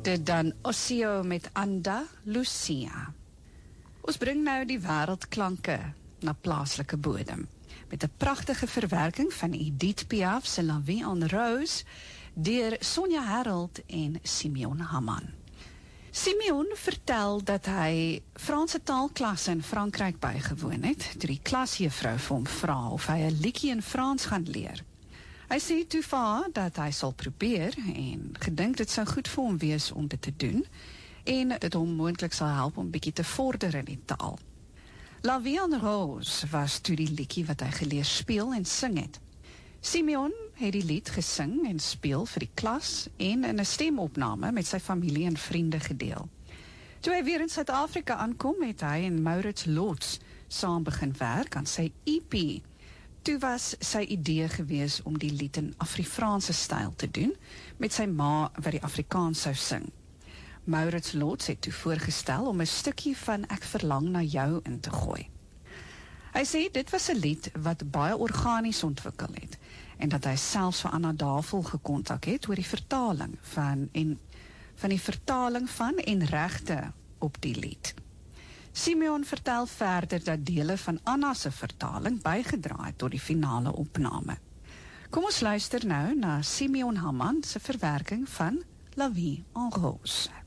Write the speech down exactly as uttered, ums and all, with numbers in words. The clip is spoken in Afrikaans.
Dit dan Osseo met Andalusia. Ons bring nou die wêreldklanke na plaaslike bodem, met 'n pragtige verwerking van Edith Piaf se La Vie en Rose deur Sonja Harold en Simeon Hamman. Simeon vertel dat hy Franse taalklasse in Frankryk bygewoon het, toe die klasjuffrou vir hom vra of hy 'n liedjie in Frans gaan leer. Hy sê toe vir haar dat hy sal probeer en gedink dit sou goed vir hom wees om dit te doen en dit hom moontlik sal help om bietjie te vorder in die taal. La Vie en Rose was toe die liedjie wat hy geleer speel en sing het. Simeon het die lied gesing en speel vir die klas en in 'n stemopname met sy familie en vriende gedeel. Toe hy weer in Suid-Afrika aankom, het hy en Maurits Lots saam begin werk aan sy E P. Toe was sy idee gewees om die lied in Afri-Franse styl te doen, met sy ma wat die Afrikaans sou sing. Maurits Lots het toe voorgestel om 'n stukkie van Ek Verlang Na Jou in te gooi. Hy sê dit was 'n lied wat baie organies ontwikkel het, en dat hy selfs vir Anna Davel gekontak het oor die vertaling van, en, van die vertaling van en regte op die lied. Simeon vertel verder dat dele van Anna se vertaling bygedra het tot die finale opname. Kom ons luister nou na Simeon Hamman se verwerking van La Vie en Rose.